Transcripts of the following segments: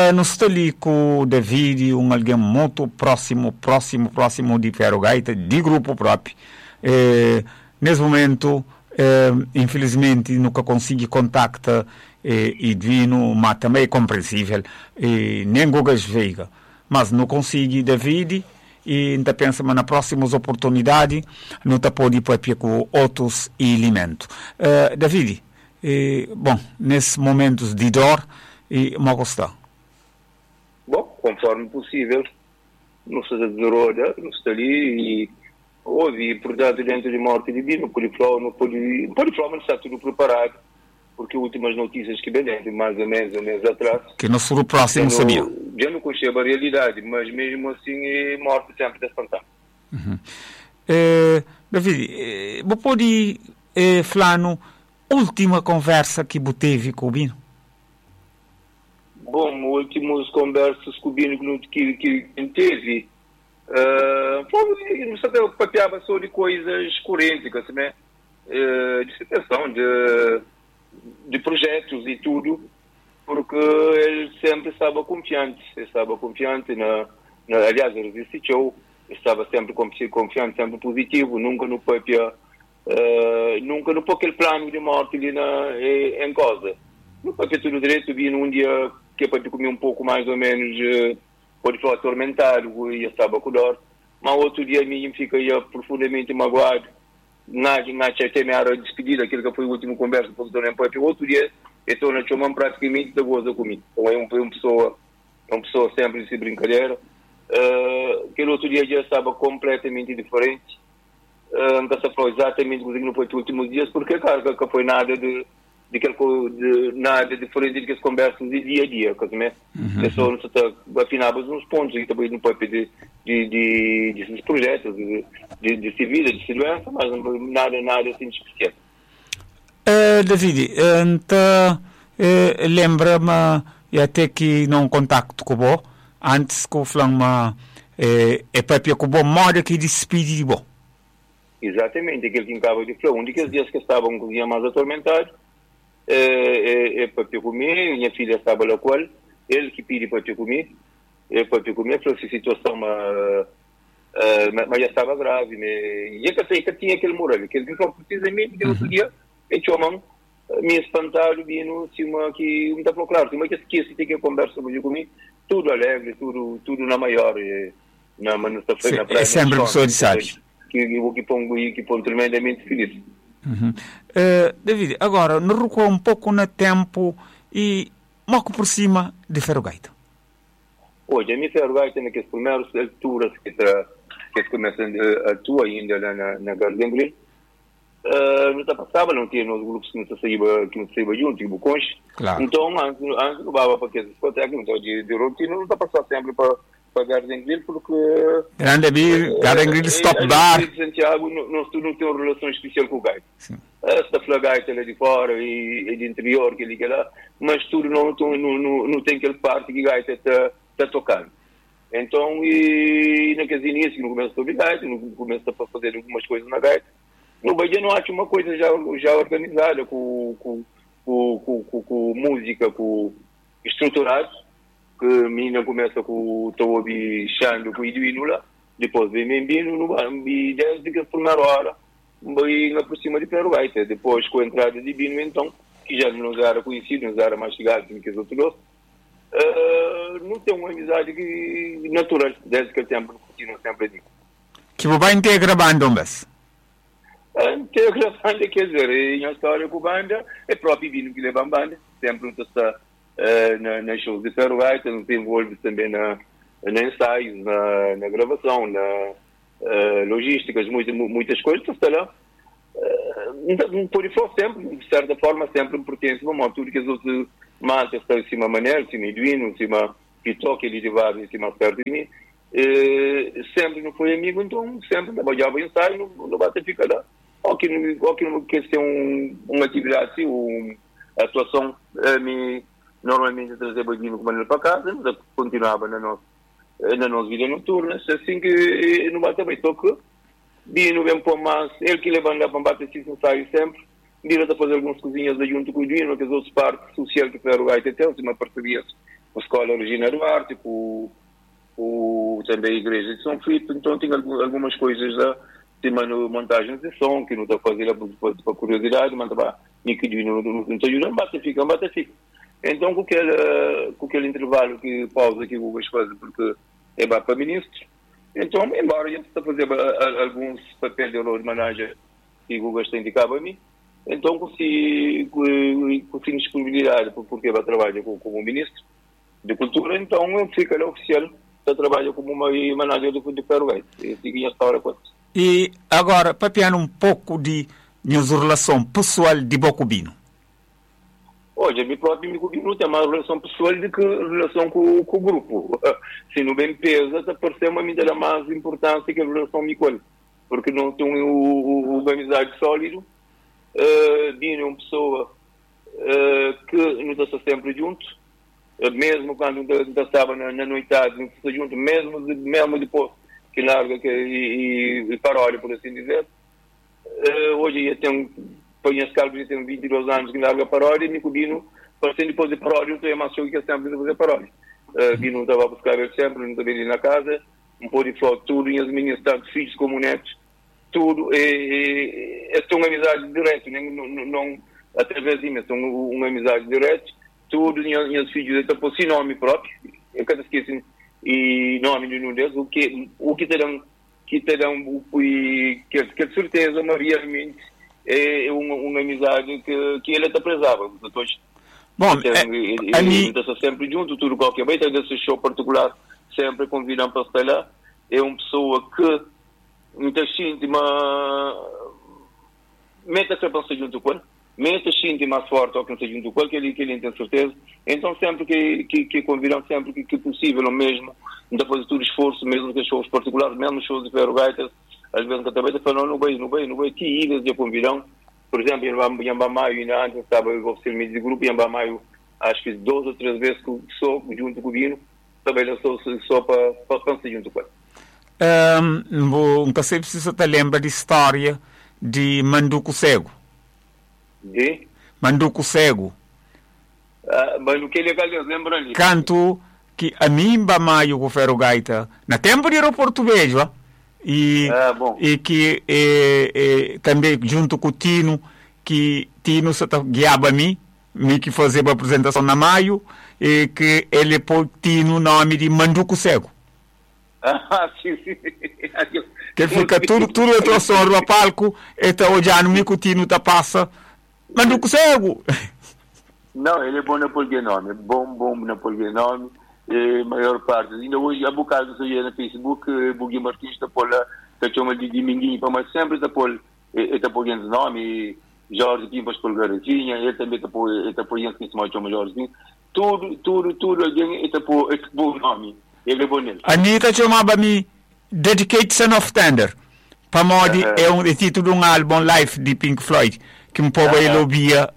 no ali com o David, alguém muito próximo de Ferro Gaita, de grupo próprio. Nesse momento, infelizmente, nunca consegui contactar e Divino, mas também é compreensível, nem Gogas Veiga. Mas não consegui David e ainda pensa na próximas oportunidades, não está pode ir para com outros elementos. David, bom, nesses momentos de dor, como está? Bom, conforme possível, não se desenrola, não está ali e houve, portanto, dentro de morte de Bino, por não está tudo preparado, porque últimas notícias que dentro, mais ou menos um mês atrás, que no futuro próximo sabia. Já não conhecia a realidade, mas mesmo assim, morte sempre está espantando. David, você pode falar no última conversa que você teve com o Bino? Bom, últimas conversas com o Bino que teve, não sabia, papeava sobre coisas correntes, né? De situação, de projetos e tudo, porque ele sempre estava confiante aliás, ele existiu, estava sempre confiante, sempre positivo, nunca no papel, nunca no aquele plano de morte ali em casa. No papel tudo direito, vi num dia que para comer um pouco mais ou menos, pode falar atormentado, e estava com dor, mas outro dia a mim fica profundamente magoado. Na minha despedida, aquilo que foi a última conversa com o Dr. Empópio, outro dia eu estou na chama praticamente da goza comigo. Então é uma pessoa sempre de brincadeira. Aquele outro dia já estava completamente diferente. Nunca se falou exatamente o que não foi nos últimos dias, porque claro que foi nada nada diferente do que as conversas de dia a dia, é só não se afinava uns pontos e também não pode pedir de esses projetos, de vida, de segurança, mas nada assim de especial. David, então, lembra-me até que não contacto com o antes que eu falava para que o modo que despede de bom. Exatamente, aquele que acaba de falar, um daqueles dias que estavam um dia mais atormentado, para comer, minha filha estava lá com ele que pediu para comer, falou se a situação mas já estava grave, e eu sei que tinha aquele moral, que ele falou precisamente que outro dia, eu chamam, me espantaram, vindo cima que não está claro, mas que esqueci que conversa comigo, tudo alegre, tudo na maior, na feira na praia. É sempre pessoa de sabe. Que põe tremendamente feliz. David, agora, nos recuo um pouco no tempo e pouco por cima de Ferro Gaita. Hoje, a minha Ferro Gaita, naquelas primeiras alturas que começam a atuar ainda na Garden Green, não está passava, não tinha nos grupos que não se saíam junto, tipo Conche. Claro. Então, antes não dava para aqueles discotecas, então de rotina, não está passando sempre para Garden Grill, porque Garden Grill Stop Bar de Santiago não tem uma relação especial com o Gaita. Esta Gaita é de fora e de interior, que ele quer lá, mas tudo não tem aquele parte que Gaita está tocando. Então, naqueles inícios, no começo do Gaita, no começo a fazer algumas coisas na Gaita, no Bahia não acho uma coisa já organizada, com música, com estruturado, que a menina começa com o Tobi Xando, com o Iduino lá, depois vem Membino, e desde a primeira hora, vai por cima de Ferro Gaita, depois com a entrada de Bino, então, que já não era conhecido, não era mais chegado do que os outros, não tem uma amizade natural, desde que o tempo continua sempre ali. Que vai integra a banda, mas? Integra a banda, quer dizer, em história com a banda, é próprio Bino que leva a banda, sempre não está nas shows de Ferro Gaita, nos envolve também na ensaios, na gravação, na logísticas, muitas coisas, está lá. Por isso sempre, de certa forma, sempre pertence a uma altura que as outras marcas estão em cima Manel, em cima Eduino, em cima Pitoque, ele de Vaz, em cima perto de mim. Sempre não foi amigo, então sempre trabalhava em ensaio, não basta ficar lá. Ou que não quer ser uma atividade assim, uma atuação, normalmente trazer Badino com Manel para casa, mas continuava na nossa vida noturna, assim que não basta bem, toque. Bino vem para mais, ele que levanta para bater esse ensaio sempre, vira a fazer algumas coisinhas junto com o Bino, que as outras partes sociais que Ferro Gaita tem, uma parceria a Escola Regina Duarte, também a Igreja de São Filipe. Então tem algumas coisas lá, tem montagens de som, que não está fazendo para curiosidade, mas não está ajudando, bate fica. Então com aquele intervalo que pausa que o Google faz, porque é para ministro. Então, embora a gente está fazendo alguns papéis de manager que o Google está indicado a mim, então consigo disponibilidade porque vai trabalhar como ministro de Cultura, então eu fico lá oficial, eu trabalho como uma manager de Ferroviário. E agora, papiando um pouco de sua relação pessoal de Bocubino. Hoje, a minha própria Bocubino tem mais relação pessoal do que relação com o grupo. Se não bem pesa, está parecendo uma medida mais importante que a relação Micol, porque não tem uma amizade sólida. Bino é uma pessoa que não está sempre junto, mesmo quando não estava na noitade, não está junto, mesmo depois que larga e paródia, por assim dizer. Hoje eu tenho, põe as calças, eu tenho 22 anos que larga paródia, e Nico Bino, parecendo depois de paródia, não tenho mais show que é sempre de fazer paródia. Bino estava a buscar ele sempre, não estava ali na casa, um pouco de foto, tudo, e as meninas, tanto filhos como netos, tudo, é uma amizade direta, não através de mim, é uma amizade direta, tudo, e os filhos, estão por si nome próprio, eu cada esqueci, e nome de um deles, o que terão, que de certeza, mas realmente, é uma amizade que ele até prezava. Bom, ele está sempre junto, tudo qualquer vez, desse show particular, sempre convidam para estar lá. É uma pessoa que muita gente, meta-se para estar junto com ele, meta-se mais forte ou que não seja junto com ele, que ele tem certeza. Então, sempre que convidam, sempre que possível, mesmo, não está fazendo todo esforço, mesmo que shows particulares, mesmo shows de Ferro-Gaitas, às vezes, que também falando, não vai, que ilhas de convidam. Por exemplo, em Bamaio, ainda antes estava oficialmente de grupo, em Bamaio, acho que 2 ou 3 vezes só junto com o Bino, também só para pensar junto com ele. Nunca sei se você te lembra de história de Manduco Cego. De? Manduco Cego. Mas no que ele lembra ali? Canto que a mim, Bamaio, com Ferro Gaita, na tempo de aeroporto vejo, e que também junto com o Tino, que Tino se guiava a mim que fazia a apresentação na Maio, e que ele pôs Tino nome de Manduco Cego. Sim. Que fica tudo a troção no palco, e está olhando que o Tino passa, Manduco Cego. Não, ele é bom na polguer nome, bom na polguer nome. Maior parte, ainda hoje há bocado que eu no Facebook, Bugui Martins está por lá, está chamando de Dominguinho, mas sempre está por esse nome, Jorge Pimpas por Garotinha, ele também está por esse que se chama Jorge, tudo, alguém está por esse bom nome, ele é bom nele. Anitta chamava-me Dedicated Son of Thunder, para modi é um título de um álbum live de Pink Floyd, que um povo elobia,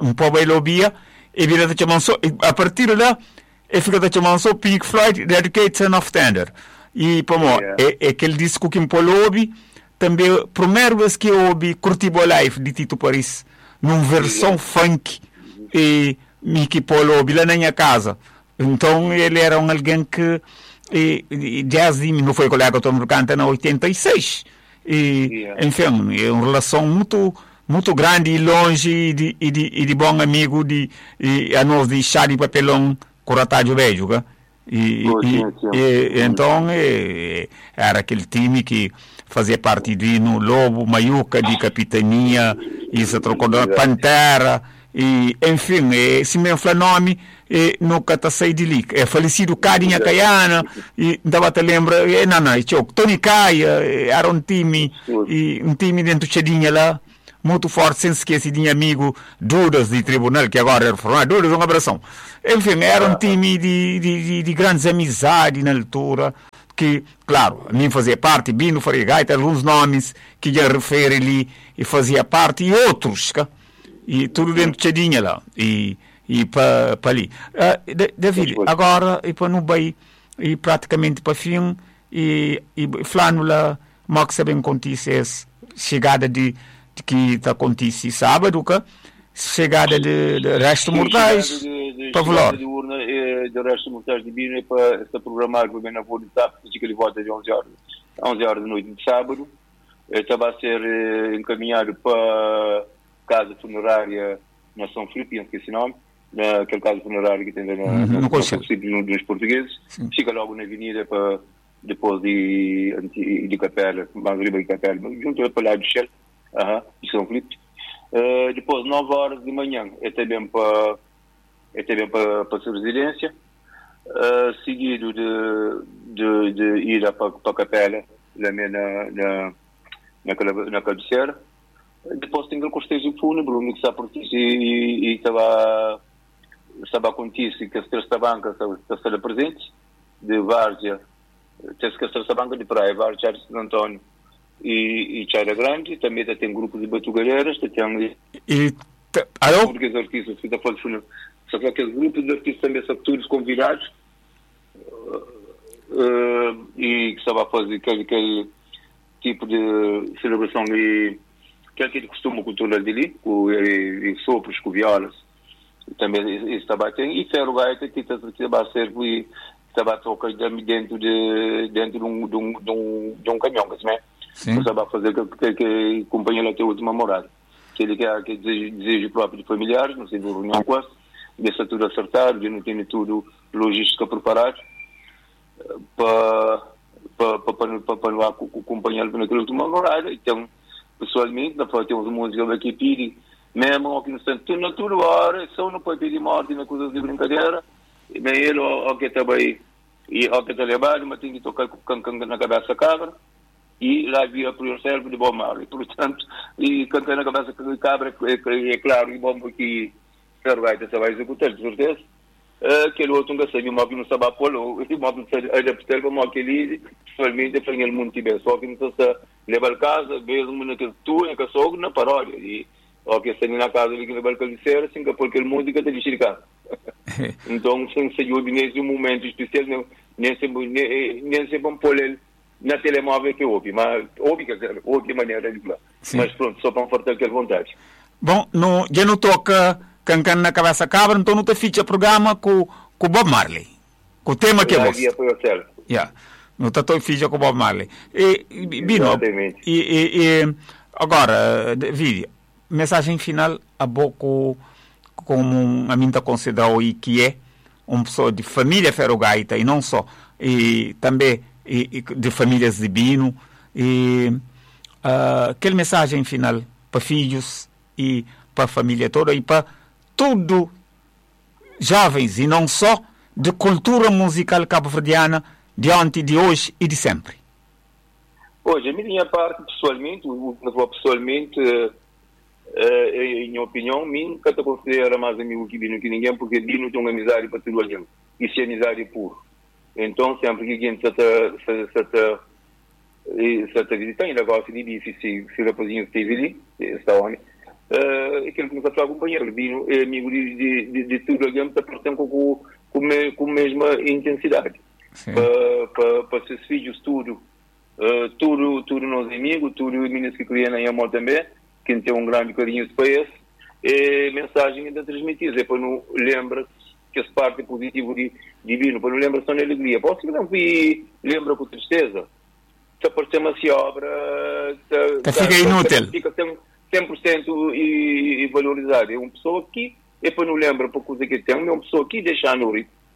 e vira te chamam a partir de lá, e fica te chamando só Pink Floyd, Dedicated Son of Thunder. E para mim, é aquele disco que me ouvi, também, a primeira vez que eu ouvi Curtibo Live de Tito Paris, numa versão funk, e me que ouvi lá na minha casa. Então, ele era alguém que, jazz não foi colega que eu canta na 86. Enfim, é uma relação muito grande e longe, e de bom amigo, a nós de chá de papelão, Coratádio Vejo, então era aquele time que fazia parte de Lobo, Maiuca, de Capitania, e se trocou da Pantera, e enfim, se me fala nome, nunca está saído de ali. É falecido Cadinha Caiana, e dava te lembra, Tony Caia, era um time dentro de Chadinha lá, muito forte, sem se esquecer de amigo Dudas de tribunal, que agora era formado, Dudas, uma abração. Enfim, era um time de grandes amizades na altura, que, claro, a mim fazia parte, Bino Faria Gaita, alguns nomes que já refere ali, e fazia parte, e outros, e tudo dentro de Chadinha lá, e para ali. David, agora, e para não vai, e praticamente para fim, e falando lá, mas que sabem acontece chegada de que está acontecendo sábado, chegada de restos mortais para Valor. De urna de restos mortais de Bino é para programar o governo de sábado, que ele vota às 11 horas da noite de sábado. Estava a ser encaminhado para a casa funerária na São Filipe, não esqueci o nome, naquele casa funerário que tem no dos portugueses. Sim. Fica logo na avenida para depois de Capela, mais riba de Capela, junto ao Palácio do Shell, de São Filipe. Depois, 9 horas de manhã, é também para a sua residência, seguido de ir para a Capela, lá na cabeceira. Depois tem o cortejo fúnebre, que está por ti, e estava a acontecer que as três tabancas estão presentes, de Várzea, as três tabancas de Praia, Várzea, de Santo Antônio e Chaira Grande. Também tem grupos de batugalheiras, tem portugueses artistas que estão a fazer, só que aqueles grupos de artistas também são todos convidados, e que estava a fazer aquele tipo de celebração de aquele costume cultural dele, com sopros, com violas, também estava a ter, e Ferro Gaita que estava a ser, estava a tocar dentro de um caminhão, não é? Sim. Estava a fazer que acompanha até a última morada. Que ele quer que desejo próprio de familiares, não sei, de reunião com deixa tudo acertado, de não ter tudo logística preparado, para acompanhar naquela última morada. Então, pessoalmente, nós temos música aqui pedir, mesmo aqui no centro, na toda hora, só não pode pedir morte na coisa de brincadeira, nem ele, o que está aí, e o que está levado, mas tem que tocar com na cabeça cabra, e lá vira para o cérebro de Bob Marley. Portanto, e cantar na cabeça cabra, é claro, e bom que Ferro Gaita se vai executar, de certeza. Aquele outro não sabe, o que não sabe a polo, e o que adaptar como aquele, pessoalmente, foi ele muito bem. Só que não se leva a casa, mesmo naquele tu, naquele sogro, na paródia. E o que está na casa, ele leva a cabeceira, assim, que porque a música está de xericar. Então, sem se ouvir nesse momento especial, nem se vão pôr ele na telemóvel que ouve, mas ouve, quer dizer, ouve maneira de falar. Mas pronto, só para fortalecer aquela vontade. Bom, já não toca cancan na cabeça cabra, então não te ficha programa com Bob Marley, com o tema que é você. Não te ficha com Bob Marley. Bino, agora, vídeo, mensagem final a pouco, como a mim está considerado que é uma pessoa de família Ferro Gaita e não só, e também de famílias de Bino, aquela mensagem final para filhos e para a família toda e para tudo jovens e não só de cultura musical cabo-verdiana de ontem, de hoje e de sempre. Hoje, a minha parte, pessoalmente, em minha opinião, nunca te considero mais amigo que Bino que ninguém, porque Bino tem uma amizade para todo mundo. Isso é amizade pura. Então, sempre que alguém se visitar, ainda gosta de bife, se o rapazinho esteve ali, está onde? Aquele que nos está a acompanhar, o Bino é amigo de tudo, alguém está portando com a mesma intensidade. Para seus filhos, tudo nós amigos, tudo meninas que criam em amor também, que tem um grande carinho para esse, e mensagem ainda transmitida, é para não lembrar que essa parte positiva de Bino, para não lembrar só na alegria. Posso que não lembra com tristeza? Se aparecer uma obra, fica inútil. Fica 100% e valorizado. É uma pessoa que é para não lembrar por coisa que tem, é uma pessoa que deixa-no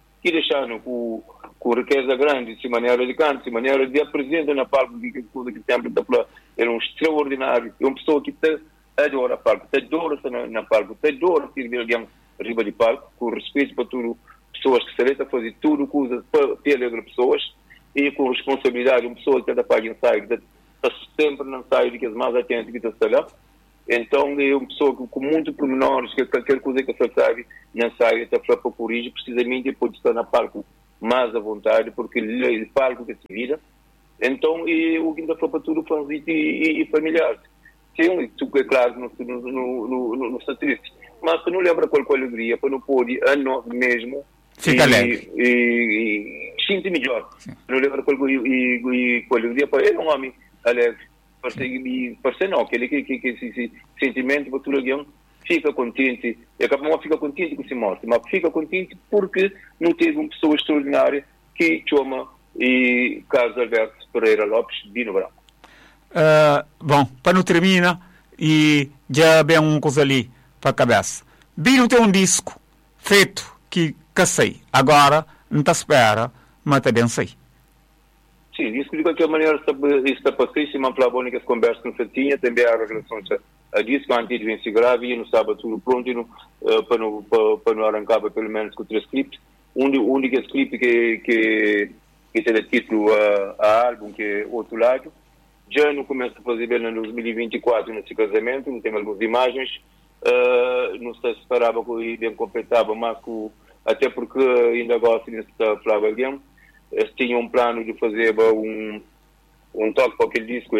com riqueza grande, de maneira elegante, de maneira de apresentar na palco, que coisa que sempre está falando, é um extraordinário, é uma pessoa que adora a palco, adora estar na palco, adora servir alguém arriba de palco, com respeito para tudo, pessoas que se a fazer tudo, coisas para alegrar pessoas, e com responsabilidade, uma pessoa que está para ensaio, que está sempre no ensaio, que é mais atento que está lá. Então, é uma pessoa com muitos pormenores, que qualquer coisa que você sabe, no ensaio, está para corrigir, precisamente pode estar na palco mais à vontade, porque ele é palco que se vira. Então, o que ainda foi para tudo, fãs e familiares. Sim, isso é claro, não está triste. Mas para não lembrar qual alegria, para não pôr a nós mesmo, fica alegre. E sinto melhor. Não lembra qual alegria, para ele é um homem alegre. Para ser não, aquele que esse sentimento para tudo alguém fica contente, e acaba não fica contente com esse morte, mas fica contente porque não teve uma pessoa extraordinária que chama e Carlos Alberto Pereira Lopes, Bino Branco. Bom, para não terminar, e já bem uma coisa ali para a cabeça. Bino tem um disco feito que cacei, agora não está espera, mas também sei. Sim, isso de qualquer maneira está passíssimo, uma flabónica que conversa com Fatinha, também há relações a disco, antes de vencer grave, e não estava tudo pronto, para não arrancar pelo menos com 3 clipes. O único clipe que tem título a álbum, que é Outro Lado. Já não começo a fazer bem em 2024 nesse casamento, não tem algumas imagens, não se esperava que eu bem completava, mas até porque ainda gosto de falar alguém. Eles tinham um plano de fazer um toque para aquele disco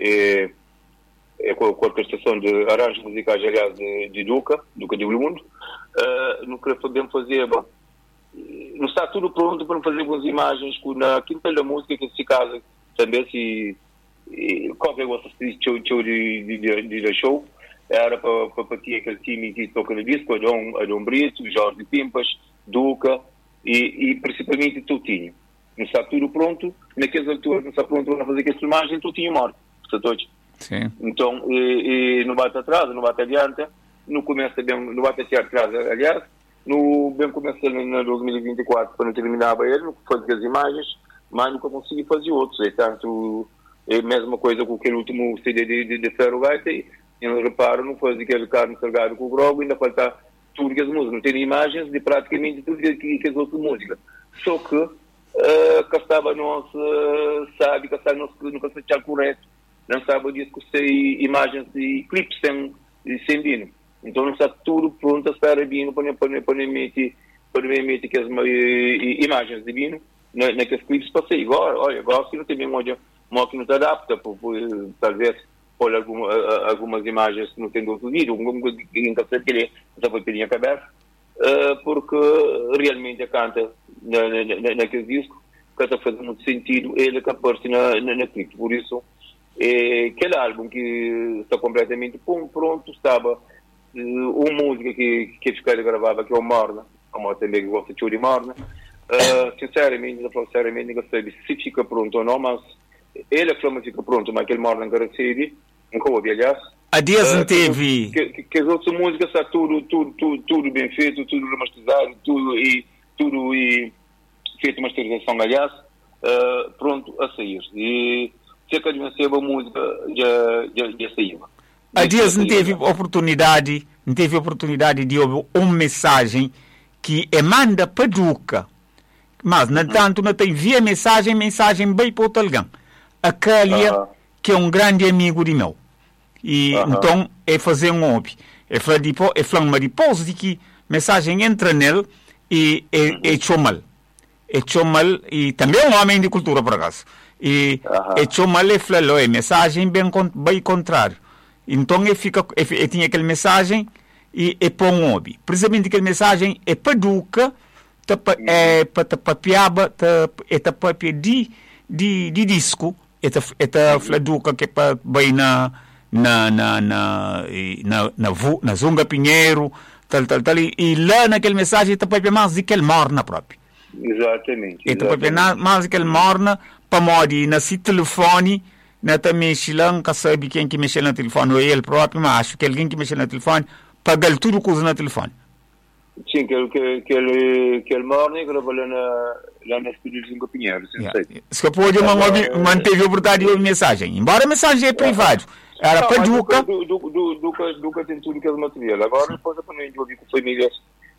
com a orquestração de arranjos musicais, aliás, de Duca de Lundo. Não queria fazer, não está tudo pronto para fazer algumas imagens na quinta da música, que nesse caso também se qualquer outro show de show era para ter aquele time que toca no disco, Adão Brito, Jorge Pimpas, Duca e principalmente Tutinho. Não está tudo pronto, naquelas alturas não está pronto para fazer aquela filmagem, Tutinho morre, está todos. Sim. Então, não bate atrás, não bate adiante, não começa bem, não bate atrás, aliás, no bem começa em 2024 para não terminar ele, não fazer as imagens, mas nunca consegui fazer outros, tanto é a mesma coisa com aquele último CD de Ferro Gaita, e não reparo, não faz aquele carne salgado com o grogo, ainda falta tudo que as músicas, não tem imagens de praticamente tudo que as outras músicas. Só que estava nós, sabe, que está nunca se achar correto, não sabe disco sem imagens e clipes sem Bino. Então não está tudo pronto a estar Bino para emitir que as imagens de Bino naqueles clipes para sair. Olha, gosto que não tem bem uma que não se adapta, talvez por algumas imagens que não tem outro vídeo, um cassete que ele já foi pedir a cabeça, porque realmente a canta naquele disco que está fazendo muito sentido ele que aparece na clipe. Por isso, aquele álbum que está completamente pronto, estava uma música que ficou gravada, que é o Morna, como eu também gosto de Morna. Sinceramente, não sei se fica pronto ou não, mas ele afirma que fica pronto, mas aquele Morna não recebe, nunca ouvi, aliás. A dias não teve. Que as outras músicas está tudo bem feito, tudo remasterizado, tudo feito masterização, aliás, pronto a sair. E cerca de uma música já saiu. A dias não teve oportunidade de ouvir uma mensagem que emanda para Duca, mas, no entanto, não tem via mensagem bem para o alguém. Aquele que é um grande amigo de meu. E então é fazer um hobby. É falar depois de que mensagem entra nele e chomal. É chomal e também é um homem de cultura, por acaso. E é chomal e falou, é mensagem bem contrário. Então ele tinha aquela mensagem e põe um hobby. Precisamente aquela mensagem é para Duca, para piaba, é para de disco, é para Duca que é para bem na Zunga Pinheiro, tal, e lá naquela mensagem está para mais de que ele morna próprio. Exatamente. E está para mais de que ele morna, para morrer nesse telefone, não também não sabe quem que mexe no telefone, ou ele próprio, mas acho que alguém que mexe no telefone, paga tudo coisa no telefone. Sim, que ele morna e grava lá na estúdio de Zunga Pinheiro, se que pode manter a oportunidade de mensagem, embora a mensagem é privada. Era para Duca. Duca tem tudo que é material. Agora depois para não envolver com famílias,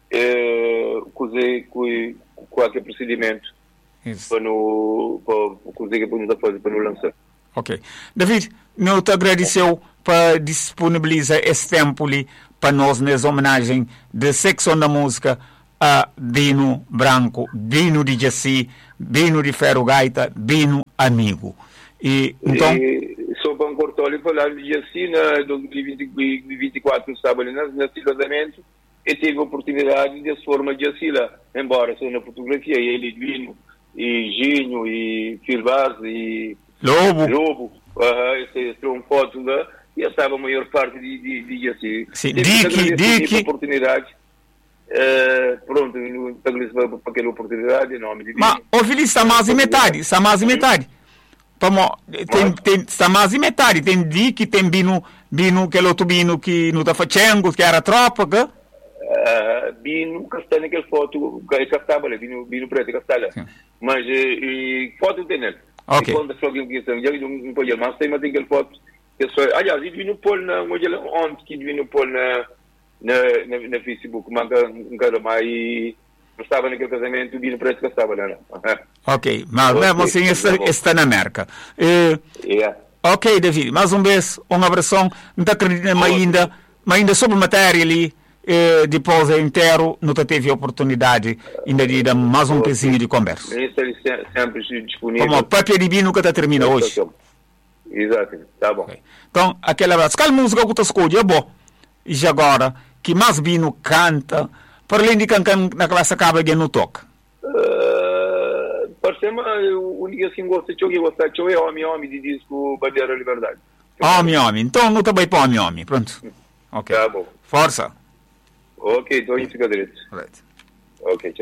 com aquele procedimento para não lançar. Ok. David, não te agradeceu para disponibilizar esse tempo ali para nós nessa homenagem da secção da música a Bino Branco, Bino de Jaci, Bino de Ferro Gaita, Bino amigo. E então só para cortar e falar de Jaci, em 2024 estava ali nesse casamento e teve a oportunidade de se formar de Jaci lá, embora seja na fotografia, e ele, Bino, e Ginho, e Filvaz, e Lobo, esse um foto lá, e eu estava a maior parte de assim. Sim, Dique. Oportunidade. Pronto, para aquela oportunidade, em nome de Deus. Mas, o Feliz, está mais de metade. Está mais de metade. Está mais de metade. Tem Dique, tem Bino, aquele outro Bino que não está fazendo, que era tropa, que? Bino Castanha, aquela foto, que estava ali, Bino Preto, Castanha. Mas, foto tem ele. Ok. Quando só que eu não pode mais, tem aquela foto. Aliás, ele viu pôr na modelo onde que viu pôr na Facebook, mas nunca mais estava naquele casamento, o Bino Preto que estava lá. Ok, mas mesmo assim está na América. Ok, David, mais um beijo, um abraço, não está acreditando mas ainda sobre matéria ali, depois inteiro, não teve oportunidade ainda de dar mais um pezinho de conversa. Ele sempre disponível. Como o papel de Bino que termina hoje. Exato, tá bom. Okay. Então, aquela música que tu escolhe é boa. E já agora, que mais Bino canta, para além de cantar na classe cabra que não toca? Para ser o único assim gosta de é Homem de disco Bandeira Liberdade. Homem. Então, não também para Homem. Pronto. Ok. Tá bom. Força. Ok, então a gente fica direito. Right. Ok, tchau.